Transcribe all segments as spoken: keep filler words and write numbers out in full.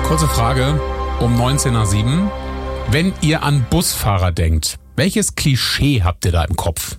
Kurze Frage um neunzehn nach sieben. Wenn ihr an Busfahrer denkt, welches Klischee habt ihr da im Kopf?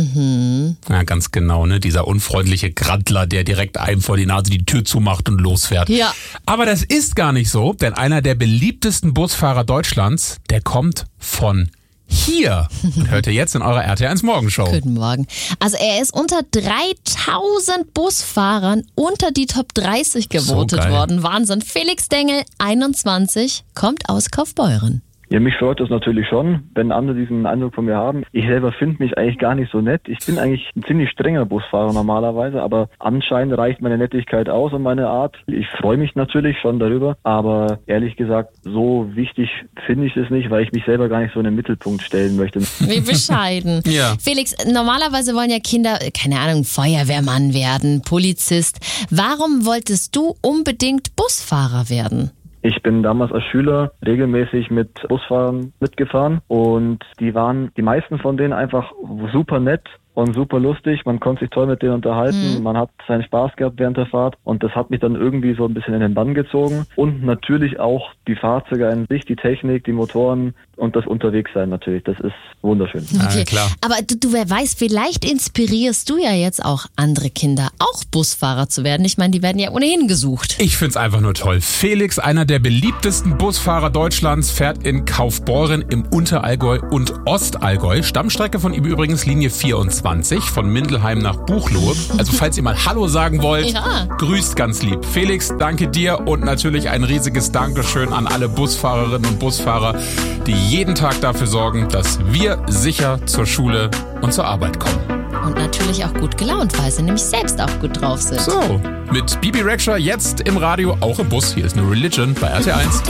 Mhm. Ja, ganz genau, ne? Dieser unfreundliche Grandler, der direkt einem vor die Nase die Tür zumacht und losfährt. Ja. Aber das ist gar nicht so, denn einer der beliebtesten Busfahrer Deutschlands, der kommt von hier. Und hört ihr jetzt in eurer R T eins Morgenshow. Guten Morgen. Also er ist unter dreitausend Busfahrern unter die Top dreißig gewotet So geil. worden. Wahnsinn. Felix Dengel, einundzwanzig, kommt aus Kaufbeuren. Ja, mich freut das natürlich schon, wenn andere diesen Eindruck von mir haben. Ich selber finde mich eigentlich gar nicht so nett. Ich bin eigentlich ein ziemlich strenger Busfahrer normalerweise, aber anscheinend reicht meine Nettigkeit aus und meine Art. Ich freue mich natürlich schon darüber, aber ehrlich gesagt, so wichtig finde ich es nicht, weil ich mich selber gar nicht so in den Mittelpunkt stellen möchte. Wie bescheiden. Ja. Felix, normalerweise wollen ja Kinder, keine Ahnung, Feuerwehrmann werden, Polizist. Warum wolltest du unbedingt Busfahrer werden? Ich bin damals als Schüler regelmäßig mit Busfahrern mitgefahren und die waren, die meisten von denen einfach super nett und super lustig. Man konnte sich toll mit denen unterhalten, Mhm. man hat seinen Spaß gehabt während der Fahrt und das hat mich dann irgendwie so ein bisschen in den Bann gezogen. Und natürlich auch die Fahrzeuge an sich, die Technik, die Motoren und das Unterwegssein natürlich. Das ist wunderschön. Ja, klar. Aber du, du, wer weiß, vielleicht inspirierst du ja jetzt auch andere Kinder, auch Busfahrer zu werden. Ich meine, die werden ja ohnehin gesucht. Ich find's einfach nur toll. Felix, einer der beliebtesten Busfahrer Deutschlands, fährt in Kaufbeuren im Unterallgäu und Ostallgäu. Stammstrecke von ihm übrigens Linie vierundzwanzig von Mindelheim nach Buchloe. Also falls ihr mal Hallo sagen wollt, Ja. grüßt ganz lieb. Felix, danke dir und natürlich ein riesiges Dankeschön an alle Busfahrerinnen und Busfahrer, die jeden Tag dafür sorgen, dass wir sicher zur Schule und zur Arbeit kommen. Und natürlich auch gut gelaunt, weil sie nämlich selbst auch gut drauf sind. So, mit Bibi Rexha jetzt im Radio, auch im Bus. Hier ist nur Religion bei R T eins.